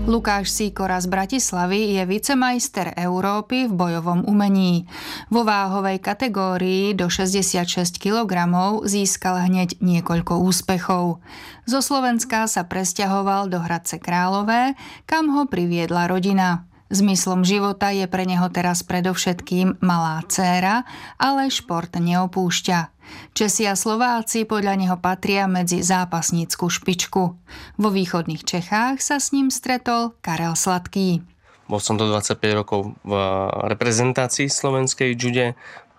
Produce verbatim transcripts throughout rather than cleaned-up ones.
Lukáš Sýkora z Bratislavy je vicemajster Európy v bojovom umení. Vo váhovej kategórii do šesťdesiatšesť kilogramov získal hneď niekoľko úspechov. Zo Slovenska sa presťahoval do Hradce Králové, kam ho priviedla rodina. Zmyslom života je pre neho teraz predovšetkým malá dcéra, ale šport neopúšťa. Česi a Slováci podľa neho patria medzi zápasnícku špičku. Vo východných Čechách sa s ním stretol Karel Sladký. Bol som do dvadsaťpäť rokov v reprezentácii slovenskej jude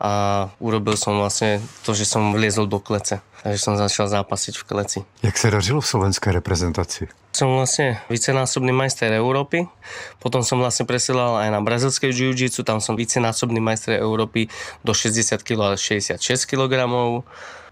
a urobil som vlastne to, že som vliezol do klece. Takže som začal zápasiť v kleci. Jak se dařilo v slovenskej reprezentácii? Som vlastne vicenásobný majster Európy, potom som vlastne presielal aj na brazilskej jiu-jitsu, tam som vicenásobný majster Európy do šesťdesiat kilogramov a šesťdesiatšesť kilogramov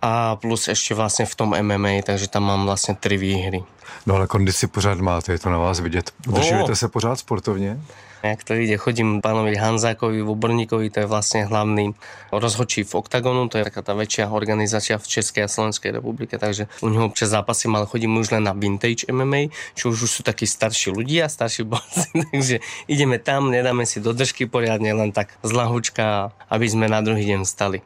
a plus ešte vlastne v tom em em á, takže tam mám vlastne tri výhry. No ale kondici pořád máte, je to na vás vidět. Udržujete oh. se pořád sportovně? Jak to ide, chodím pánovi Hanzákovi, Voborníkovi, to je vlastne hlavný rozhodčí v Oktagonu, to je taká tá väčšia organizácia v Českej a Slovenskej republike, takže u neho občas zápasím, ale chodím už len na vintage em em á, čo už, už sú takí starší ľudia, starší borci, takže ideme tam, nedáme si do držky poriadne, len tak z lahučka, aby sme na druhý deň vstali.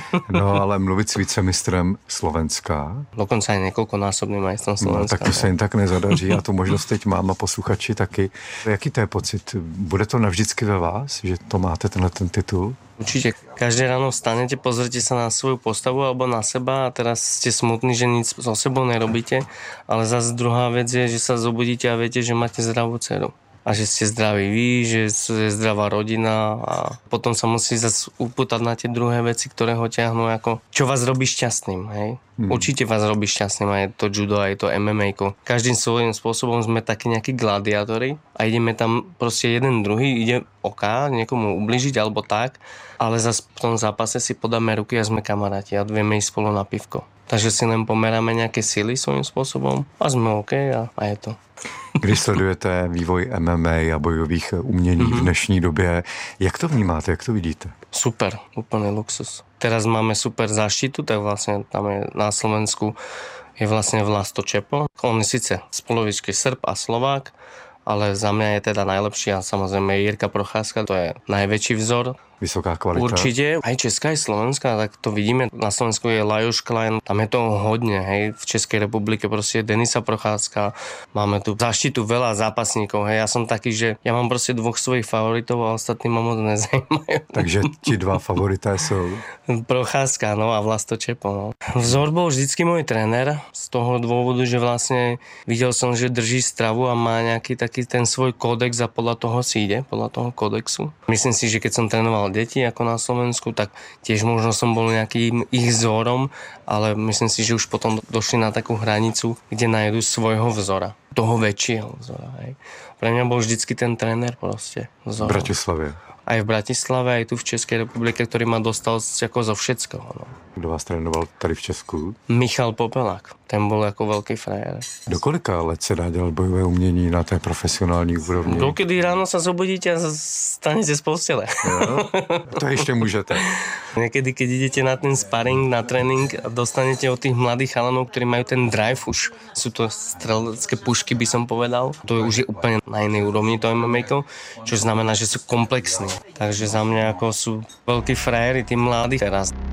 No ale mluvit s vicemistrem Slovenska? Dokonca aj niekoľkonásobným majstrom Slovenska. No, tak to se jen tak nezadaří a tu možnost teď mám a posluchači taky. Jaký to je pocit? Bude to navždycky ve vás, že to máte tenhle ten titul? Určite. Každé ráno vstanete, pozrite sa na svoju postavu alebo na seba a teraz ste smutní, že nič so sebou nerobíte, ale zase druhá vec je, že sa zobudíte a viete, že máte zdravú dceru. A že ste zdraví vy, že je zdravá rodina a potom sa musí zase upútať na tie druhé veci, ktoré ho ťahnú ako, čo vás robí šťastným, hej? Hmm. Určite vás robí šťastným aj to judo, aj to em em á. Každým svojím spôsobom sme takí nejakí gladiátori a ideme tam proste jeden druhý, ide oká, niekomu ubližiť alebo tak, ale zase v tom zápase si podáme ruky a sme kamaráti a vieme ísť spolu na pivko. Takže si len pomeráme nejaké sily svojím spôsobom a sme OK a, a je to. Když sledujete vývoj em em á a bojových umění mm-hmm. v dnešní době, jak to vnímáte, jak to vidíte? Super, úplný luxus. Teraz máme super záštitu, tak vlastne tam je na Slovensku je vlastne Vlasto Čepo. On je síce z polovičky Srb a Slovák, ale za mňa je teda najlepší a samozrejme Jirka Procházka, to je najväčší vzor. Vysoká kvalita. Určite, aj Česká, aj Slovenská, tak to vidíme. Na Slovensku je Lajos Klein, tam je toho hodne, hej. V Českej republike proste Denisa Procházka, máme tu záštitu veľa zápasníkov, hej. Ja som taký, že ja mám proste dvoch svojich favoritov a ostatní ma moc nezajímajú. Takže ti dva favorité sú? Procházka, no a Vlasto Čepo, no. Vzor bol vždycky môj tréner, z toho dôvodu, že vlastne videl som, že drží stravu a má nejaký taký ten svoj kódex a podľa toho si ide, podľa toho kódexu. Myslím si, že keď som trénoval deti ako na Slovensku, tak tiež možno som bol nejakým ich vzorom, ale myslím si, že už potom došli na takú hranicu, kde nájdu svojho vzora. Toho väčšieho vzora. Hej. Pre mňa bol vždycky ten tréner proste. Vzorom. V Bratislavě. Aj v Bratislave, aj tu v Českej republike, ktorý ma dostal ako zo všetkého. No. Kdo vás trénoval tady v Česku? Michal Popelák. Ten bol ako veľký frajer. Do kolika let se dá dělat bojové umění na té profesionální úrovni? Dokedy ráno sa zobudíte a stanete z postele. Jo? To ještě můžete. Niekedy, keď idete na ten sparring, na tréning a dostanete od tých mladých chalanov, ktorí majú ten drive už. Sú to strelecké pušky, by som povedal. To je už je úplne na inej úrovni to em em á, čo znamená, že sú komplexní. Takže za mňa ako sú veľkí frajeri, tí mladí teraz.